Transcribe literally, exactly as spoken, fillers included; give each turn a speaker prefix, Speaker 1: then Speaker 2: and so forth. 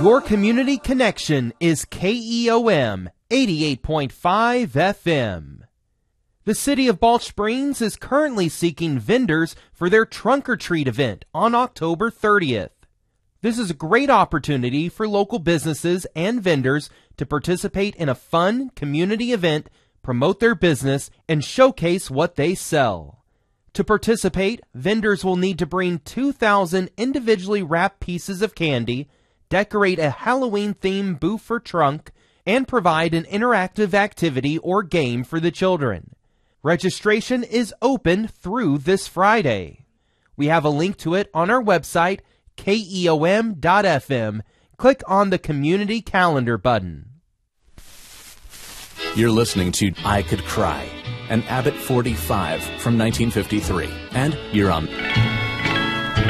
Speaker 1: Your community connection is K E O M eighty-eight point five F M. The City of Balch Springs is currently seeking vendors for their Trunk or Treat event on October thirtieth. This is a great opportunity for local businesses and vendors to participate in a fun community event, promote their business, and showcase what they sell. To participate, vendors will need to bring two thousand individually wrapped pieces of candy, decorate a Halloween-themed booth or trunk, and provide an interactive activity or game for the children. Registration is open through this Friday. We have a link to it on our website, K E O M dot F M. Click on the Community Calendar button.
Speaker 2: You're listening to I Could Cry, an Abbott forty-five from nineteen fifty-three, and you're on